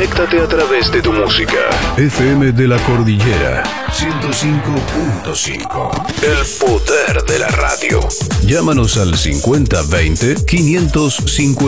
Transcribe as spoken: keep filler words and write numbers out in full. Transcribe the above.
Conéctate a través de tu música. F M de la Cordillera ciento cinco punto cinco. El poder de la radio. Llámanos al cincuenta veinte quinientos cincuenta.